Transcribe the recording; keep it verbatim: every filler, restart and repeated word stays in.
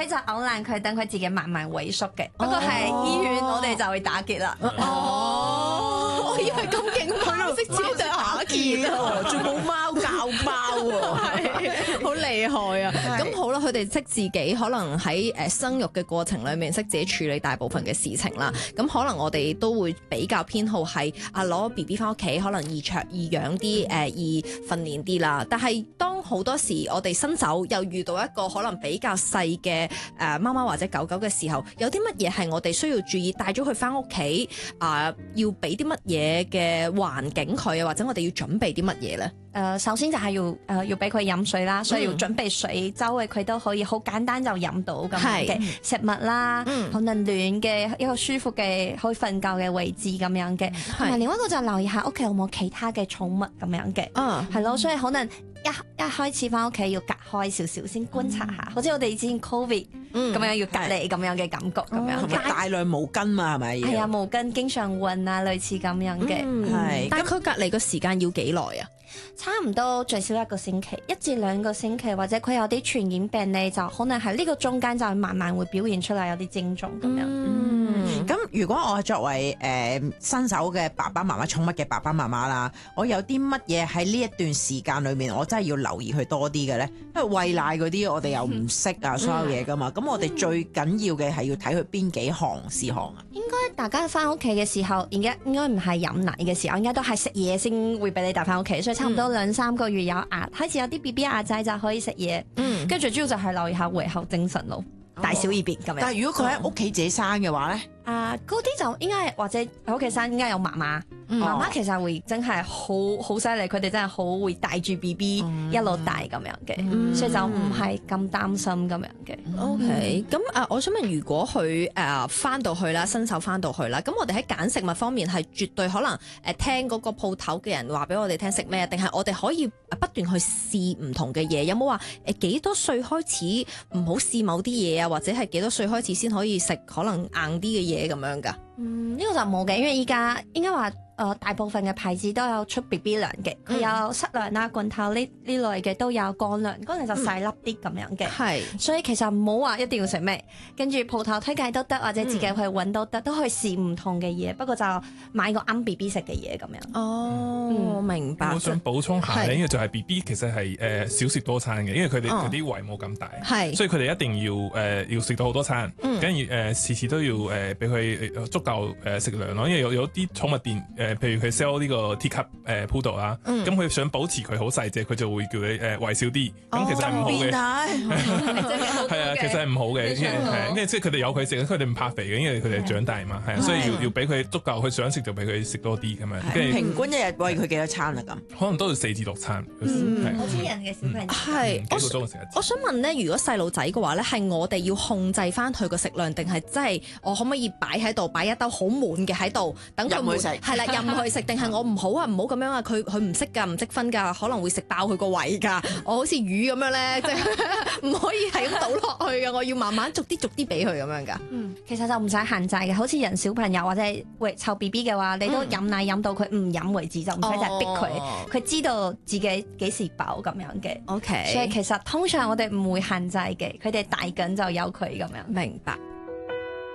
佢就咬爛佢，等佢自己慢慢萎縮嘅。不過係醫院我哋就會打結啦。 哦，我以為咁勁，佢都識自己打結啊，仲冇貓教貓喎，係好厲害啊！咁好啦，佢哋識自己可能喺誒生育嘅過程裏面識自己處理大部分嘅事情啦。咁可能我哋都會比較偏好係啊攞 B B 翻屋企，可能易卓易養啲誒易訓練啲啦。但係當好多時我哋新手又遇到一個可能比較細嘅誒貓貓或者狗狗嘅時候，有啲乜嘢係我哋需要注意，帶咗佢翻屋企啊，要俾啲乜嘢嘅環境佢啊，或者我哋要準備啲乜嘢咧？ 誒、呃，首先就係要誒、呃、要俾佢飲水啦，所以要準備水，周圍佢都可以好簡單就飲到咁樣嘅食物啦， 嗯、 可能暖嘅一個舒服嘅可以瞓覺嘅位置咁樣嘅。同埋另外一個就留意下屋企有冇其他嘅寵物咁樣嘅，係咯、嗯，所以可能一一開始翻屋企要隔開少少先觀察下，嗯、好似我哋之前 Covid 咁、嗯、樣要隔離咁樣嘅感覺咁樣， 同埋大量毛巾嘛係咪？ 係啊，毛巾經常換啊，類似咁樣嘅。 係，但係佢隔離個時間要幾耐啊？ 差唔多最少一個星期，一至兩個星期，或者佢有啲傳染病咧，就可能喺呢個中間就慢慢會表現出嚟有啲症狀咁樣。 嗯，咁、嗯、如果我係作為誒、呃、新手嘅爸爸媽媽、寵物嘅爸爸媽媽啦，我有啲乜嘢喺呢一段時間裏面，我真係要留意佢多啲嘅咧？因為餵奶嗰啲我哋又唔識啊，所有嘢噶嘛。咁、嗯、我哋最緊要嘅係要睇佢邊幾項事項啊？ 應該大家翻屋企嘅時候，應該應該唔係飲奶嘅時候，應該都係食嘢先會俾你帶翻屋企，所以差唔多兩三個月有牙，開始有啲 B B 牙仔就可以食嘢。嗯，跟住最主要就係留意下胃口精神咯，哦、大小二便咁樣。 但係如果佢喺屋企自己生嘅話咧？ 啊，嗰啲就應該係或者喺屋企生應該有媽媽，嗯、媽媽其實會真係好好犀利，佢哋真係好會帶住 B B 一路帶咁樣嘅，嗯、所以就唔係咁擔心咁樣嘅。 O K，咁啊，我想問，如果佢誒翻到去啦，新手翻到去啦，咁我哋喺揀食物方面係絕對可能誒聽嗰個鋪頭嘅人話俾我哋聽食咩，定係我哋可以不斷去試唔同嘅嘢？有冇話誒幾多歲開始唔好試某啲嘢啊？或者係幾多歲開始先可以食可能硬啲嘅嘢？嘢咁樣噶， 嗯，呢、這個就冇嘅，因為依家應該話。誒、呃、大部分嘅牌子都有出 B B 糧嘅，佢、嗯、有濕糧啦、罐頭呢呢類嘅都有乾糧，乾糧就細粒啲咁樣嘅，係、嗯，所以其實唔好話一定要食咩，跟住鋪頭推介都得，或者自己去揾都得，嗯、都可以試唔同嘅嘢，不過就買個啱 B B 食嘅嘢咁樣。哦， 嗯、我明白。 我想補充下咧，因為就係 B B 其實係誒少食多餐嘅，因為佢哋佢啲胃冇咁大，係，所以佢哋一定要誒、呃、要食到好多餐，跟住誒次次都要誒俾佢足夠誒食糧咯，因為有有啲寵物店誒、呃，譬如佢 sell 呢個 T 級誒 Poodle 啦，咁佢想保持佢好細隻，佢就會叫你誒餵少啲，咁其實係唔好嘅，係啊，其實係唔好嘅，因為即係佢哋有佢食，佢哋唔怕肥嘅，因為佢哋長大嘛，係啊，所以要要俾佢足夠，佢想食就俾佢食多啲咁樣。 平均一日餵佢幾多餐啊？咁可能都要四至六餐， 好似人嘅小朋友係。我想問咧，如果細路仔嘅話咧，係我哋要控制翻佢個食量，定係真係我可唔可以擺喺度，擺一兜好滿嘅喺度，等佢唔去食， 係啦，任佢食，定係我唔好啊，唔好咁樣啊，佢佢唔識㗎，唔識分㗎，可能會食爆佢個胃㗎。我好似魚咁樣咧，即係唔可以係咁倒落去㗎，我要慢慢逐啲逐啲俾佢咁樣㗎。 嗯，其實就唔使限制嘅，好似人小朋友或者喂湊 B B 嘅話，你都飲奶飲到佢唔飲為止，就唔使就係逼佢，佢、哦、知道自己幾時飽咁樣嘅。O K，所以其實通常我哋唔會限制嘅，佢哋大緊就有佢咁樣。 明白。